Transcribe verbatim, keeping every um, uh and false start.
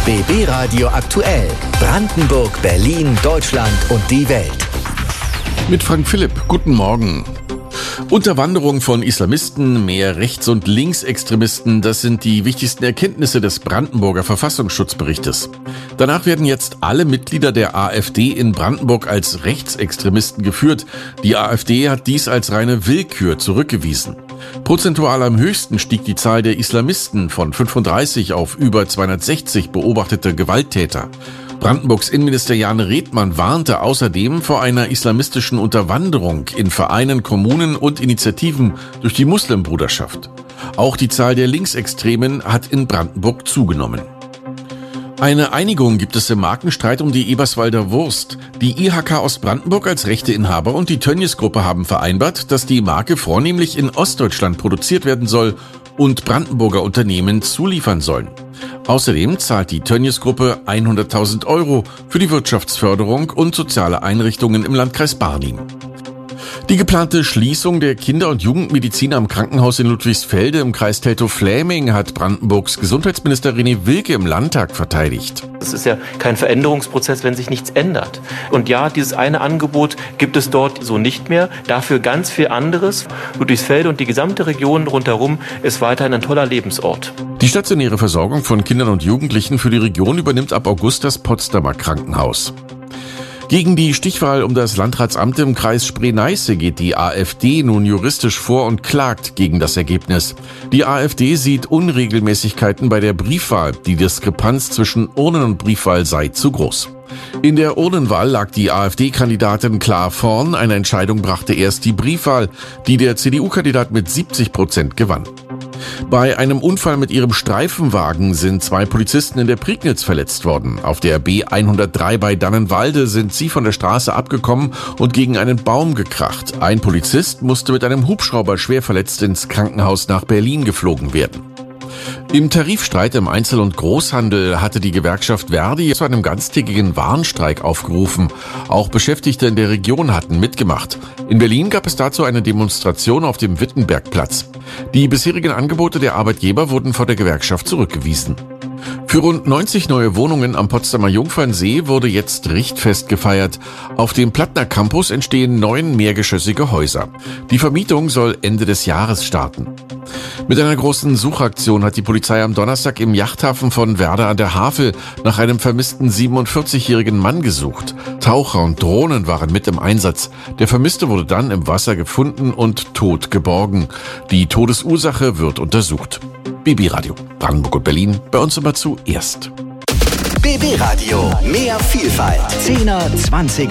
B B Radio aktuell. Brandenburg, Berlin, Deutschland und die Welt. Mit Frank Philipp. Guten Morgen. Unterwanderung von Islamisten, mehr Rechts- und Linksextremisten, das sind die wichtigsten Erkenntnisse des Brandenburger Verfassungsschutzberichtes. Danach werden jetzt alle Mitglieder der AfD in Brandenburg als Rechtsextremisten geführt. Die AfD hat dies als reine Willkür zurückgewiesen. Prozentual am höchsten stieg die Zahl der Islamisten von fünfunddreißig auf über zweihundertsechzig beobachtete Gewalttäter. Brandenburgs Innenminister Jan Redmann warnte außerdem vor einer islamistischen Unterwanderung in Vereinen, Kommunen und Initiativen durch die Muslimbruderschaft. Auch die Zahl der Linksextremen hat in Brandenburg zugenommen. Eine Einigung gibt es im Markenstreit um die Eberswalder Wurst. Die I H K Ostbrandenburg als Rechteinhaber und die Tönnies-Gruppe haben vereinbart, dass die Marke vornehmlich in Ostdeutschland produziert werden soll und Brandenburger Unternehmen zuliefern sollen. Außerdem zahlt die Tönnies-Gruppe hunderttausend Euro für die Wirtschaftsförderung und soziale Einrichtungen im Landkreis Barnim. Die geplante Schließung der Kinder- und Jugendmedizin am Krankenhaus in Ludwigsfelde im Kreis Teltow-Fläming hat Brandenburgs Gesundheitsminister René Wilke im Landtag verteidigt. Es ist ja kein Veränderungsprozess, wenn sich nichts ändert. Und ja, dieses eine Angebot gibt es dort so nicht mehr. Dafür ganz viel anderes. Ludwigsfelde und die gesamte Region rundherum ist weiterhin ein toller Lebensort. Die stationäre Versorgung von Kindern und Jugendlichen für die Region übernimmt ab August das Potsdamer Krankenhaus. Gegen die Stichwahl um das Landratsamt im Kreis Spree-Neiße geht die AfD nun juristisch vor und klagt gegen das Ergebnis. Die AfD sieht Unregelmäßigkeiten bei der Briefwahl. Die Diskrepanz zwischen Urnen- und Briefwahl sei zu groß. In der Urnenwahl lag die AfD-Kandidatin klar vorn. Eine Entscheidung brachte erst die Briefwahl, die der C D U-Kandidat mit siebzig Prozent gewann. Bei einem Unfall mit ihrem Streifenwagen sind zwei Polizisten in der Prignitz verletzt worden. Auf der B hundertdrei bei Dannenwalde sind sie von der Straße abgekommen und gegen einen Baum gekracht. Ein Polizist musste mit einem Hubschrauber schwer verletzt ins Krankenhaus nach Berlin geflogen werden. Im Tarifstreit im Einzel- und Großhandel hatte die Gewerkschaft Verdi zu einem ganztägigen Warnstreik aufgerufen. Auch Beschäftigte in der Region hatten mitgemacht. In Berlin gab es dazu eine Demonstration auf dem Wittenbergplatz. Die bisherigen Angebote der Arbeitgeber wurden von der Gewerkschaft zurückgewiesen. Für rund neunzig neue Wohnungen am Potsdamer Jungfernsee wurde jetzt Richtfest gefeiert. Auf dem Plattner Campus entstehen neun mehrgeschossige Häuser. Die Vermietung soll Ende des Jahres starten. Mit einer großen Suchaktion hat die Polizei am Donnerstag im Yachthafen von Werder an der Havel nach einem vermissten siebenundvierzigjährigen Mann gesucht. Taucher und Drohnen waren mit im Einsatz. Der Vermisste wurde dann im Wasser gefunden und tot geborgen. Die Todesursache wird untersucht. B B Radio, Brandenburg und Berlin, bei uns immer zuerst. B B Radio, mehr Vielfalt. Zehner, Zwanziger